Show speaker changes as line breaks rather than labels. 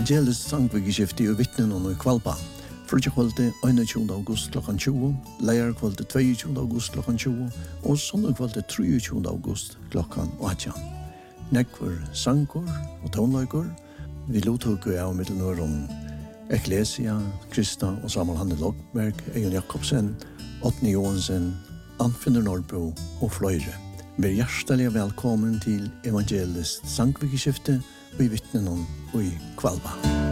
Evangelisk sangvikeskifte og vittnen og i Kvalpa. Frutjekvalde 21. august klokkan 20, leierkvalde 22. august klokkan 20 og søndagkvalde 23. august klokkan 18. Nekvar sankor og tonlaikor. Vi lottok av Middelnøren Eklesia, Krista og Samuel Hanne Lokberg, Egon Jakobsen, Åtne Johansen, Anfinner Norrbo og fløyre. Vær hjertelig velkommen til Evangelisk sangvikeskifte og i vittnen og i Kvalpa.